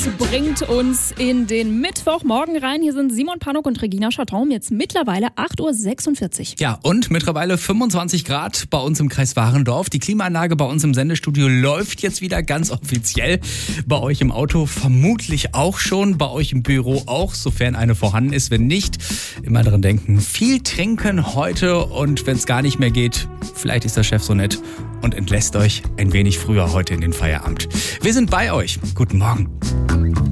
Das bringt uns in den Mittwochmorgen rein. Hier sind Simon Panuk und Regina Schartaum. Jetzt mittlerweile 8.46 Uhr. Ja, und mittlerweile 25 Grad bei uns im Kreis Warendorf. Die Klimaanlage bei uns im Sendestudio läuft jetzt wieder ganz offiziell. Bei euch im Auto vermutlich auch schon. Bei euch im Büro auch, sofern eine vorhanden ist. Wenn nicht, immer dran denken. Viel trinken heute und wenn es gar nicht mehr geht, vielleicht ist der Chef so nett und entlässt euch ein wenig früher heute in den Feierabend. Wir sind bei euch. Guten Morgen.